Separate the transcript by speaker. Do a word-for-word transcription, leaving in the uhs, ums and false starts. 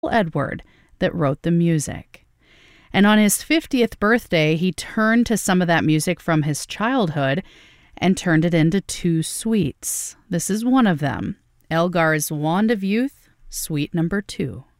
Speaker 1: Edward that wrote the music. And on his fiftieth birthday, he turned to some of that music from his childhood and turned it into two suites. This is one of them, Elgar's Wand of Youth, Suite Number Two.